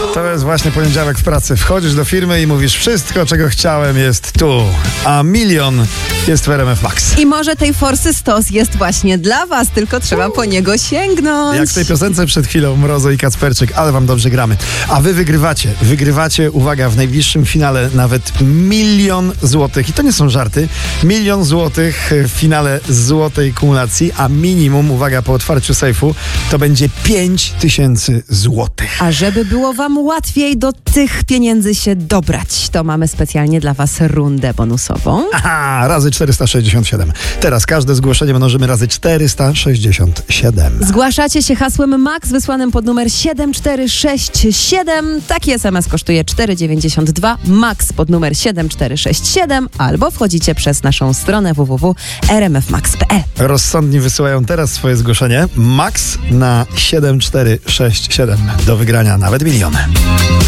To jest właśnie poniedziałek w pracy. Wchodzisz do firmy i mówisz: wszystko, czego chciałem, jest tu, a milion jest w RMF Max. I może tej forsy stos jest właśnie dla was, tylko trzeba po niego sięgnąć. Jak w tej piosence przed chwilą, Mrozo i Kacperczyk, ale wam dobrze gramy. A wy wygrywacie. Wygrywacie, uwaga, w najbliższym finale nawet 1 000 000 złotych. I to nie są żarty. 1 000 000 złotych w finale złotej kumulacji, a minimum, uwaga, po otwarciu sejfu, to będzie 5 000 złotych. A żeby było wam łatwiej do tych pieniędzy się dobrać, to mamy specjalnie dla was rundę bonusową. Aha, razy 467. Teraz każde zgłoszenie mnożymy razy 467. Zgłaszacie się hasłem MAX wysłanym pod numer 7467. Taki SMS kosztuje 4,92. MAX pod numer 7467 albo wchodzicie przez naszą stronę www.rmfmax.pl. Rozsądni wysyłają teraz swoje zgłoszenie. Max na 7467. Do wygrania nawet miliony.